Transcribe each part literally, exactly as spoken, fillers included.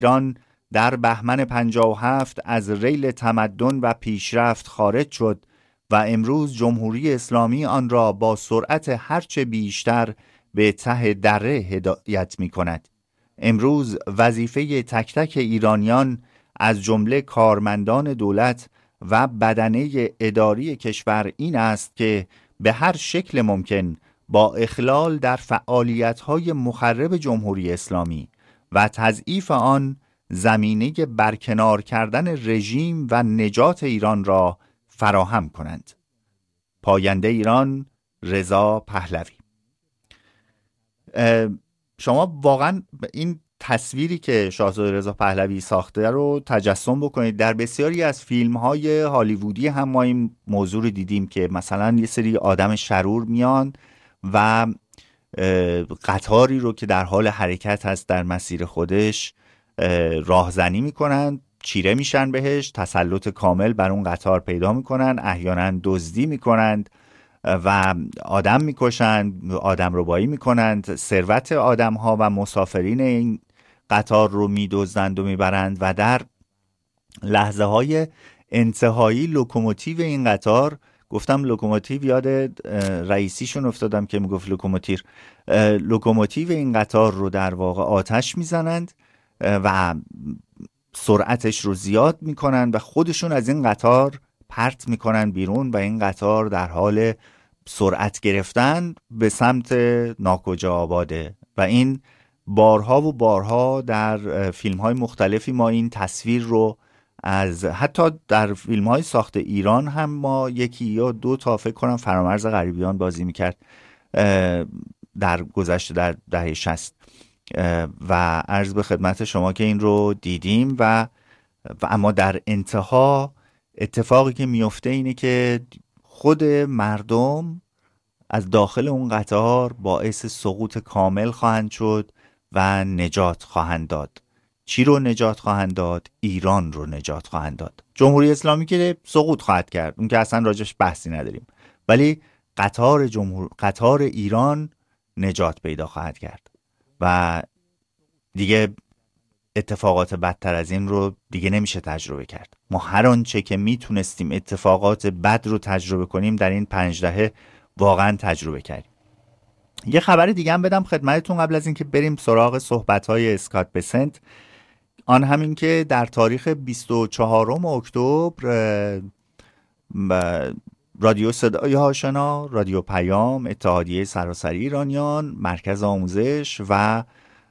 ایران در بهمن پنجاه و هفت از ریل تمدن و پیشرفت خارج شد و امروز جمهوری اسلامی آن را با سرعت هرچه بیشتر به ته دره هدایت می کند. امروز وظیفه تک تک ایرانیان از جمله کارمندان دولت و بدنه اداری کشور این است که به هر شکل ممکن با اخلال در فعالیت‌های مخرب جمهوری اسلامی و تضعیف آن زمینه برکنار کردن رژیم و نجات ایران را فراهم کنند. پاینده ایران، رضا پهلوی. شما واقعا این تصویری که شاهزاده رضا پهلوی ساخته رو تجسم بکنید. در بسیاری از فیلم‌های هالیوودی هم ما این موضوع رو دیدیم که مثلا یه سری آدم شرور میان و قطاری رو که در حال حرکت هست در مسیر خودش راهزنی میکنن، چیره میشن بهش، تسلط کامل بر اون قطار پیدا میکنن، احیانا دزدی میکنند و آدم میکشن، آدم ربایی میکنند، ثروت آدم ها و مسافرین این قطار رو میدزدند و میبرند و در لحظه های انتهایی لوکوموتیو این قطار، گفتم لوکوموتیو یاد رئیسیشون افتادم که میگفت لوکوموتیر، لوکوموتیو این قطار رو در واقع آتش میزنند و سرعتش رو زیاد میکنن و خودشون از این قطار پرت میکنن بیرون و این قطار در حال سرعت گرفتن به سمت ناکجا آباده. و این بارها و بارها در فیلم های مختلفی ما این تصویر رو از، حتی در فیلم های ساخت ایران هم ما یکی یا دو تا فکر کنم فرامرز غریبیان بازی میکرد در گذشته در دهه شصت و عرض به خدمت شما که این رو دیدیم و, و اما در انتها اتفاقی که میفته اینه که خود مردم از داخل اون قطار باعث سقوط کامل خواهند شد و نجات خواهند داد. چی رو نجات خواهند داد؟ ایران رو نجات خواهند داد. جمهوری اسلامی که سقوط خواهد کرد، اون که اصلا راجش بحثی نداریم، ولی قطار جمهور قطار ایران نجات پیدا خواهد کرد و دیگه اتفاقات بدتر از این رو دیگه نمیشه تجربه کرد. ما هر آنچه که میتونستیم اتفاقات بد رو تجربه کنیم در این پنج دهه واقعا تجربه کردیم. یه خبر دیگه هم بدم خدمتتون قبل از اینکه بریم سراغ صحبت‌های اسکات بسنت. آن همین که در تاریخ بیست و چهارم اکتبر رادیو صدای آشنا، رادیو پیام، اتحادیه سراسری ایرانیان، مرکز آموزش و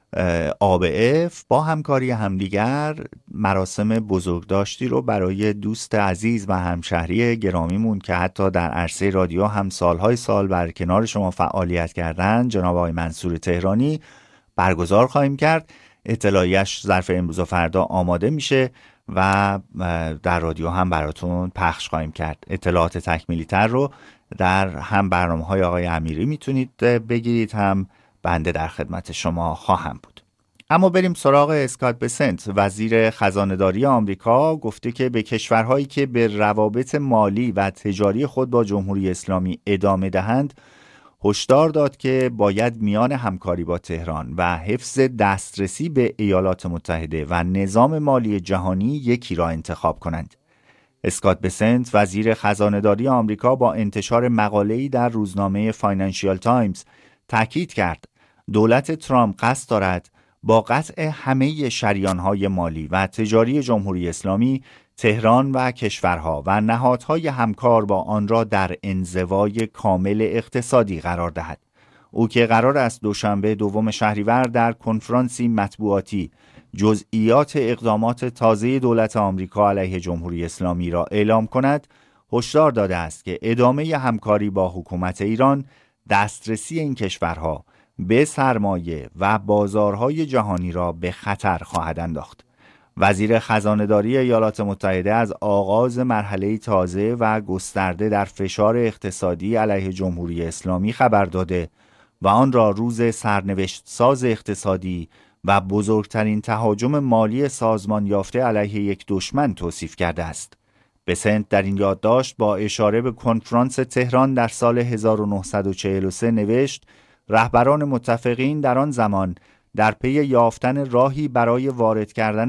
آب اف با همکاری همدیگر مراسم بزرگداشتی رو برای دوست عزیز و همشهری گرامیمون که حتی در عرصه رادیو هم سالهای سال بر کنار شما فعالیت کردن، جناب آقای منصور تهرانی، برگزار خواهیم کرد. اطلاعیش ظرف امروز و فردا آماده میشه و در رادیو هم براتون پخش خواهیم کرد. اطلاعات تکمیلی تر رو در هم برنامه های آقای امیری میتونید بگیرید، هم بنده در خدمت شما خواهم بود. اما بریم سراغ اسکات بسنت. وزیر خزانه‌داری آمریکا گفته که به کشورهایی که به روابط مالی و تجاری خود با جمهوری اسلامی ادامه دهند هشدار داد که باید میان همکاری با تهران و حفظ دسترسی به ایالات متحده و نظام مالی جهانی یکی را انتخاب کنند. اسکات بسنت وزیر خزانه‌داری آمریکا با انتشار مقاله‌ای در روزنامه فاینانشیال تایمز تاکید کرد دولت ترامپ قصد دارد با قطع همه شریان‌های مالی و تجاری جمهوری اسلامی تهران و کشورها و نهادهای همکار با آن را در انزوای کامل اقتصادی قرار دهد. او که قرار است دوشنبه دوم شهریور در کنفرانسی مطبوعاتی جزئیات اقدامات تازه دولت آمریکا علیه جمهوری اسلامی را اعلام کند، هشدار داده است که ادامه همکاری با حکومت ایران دسترسی این کشورها به سرمایه و بازارهای جهانی را به خطر خواهد انداخت. وزیر خزانه‌داری ایالات متحده از آغاز مرحله تازه و گسترده در فشار اقتصادی علیه جمهوری اسلامی خبر داده و آن را روز سرنوشت ساز اقتصادی و بزرگترین تهاجم مالی سازمان یافته علیه یک دشمن توصیف کرده است. بسنت در این یادداشت با اشاره به کنفرانس تهران در سال هزار و نهصد و چهل و سه نوشت رهبران متفقین در آن زمان در پی یافتن راهی برای وارد کردن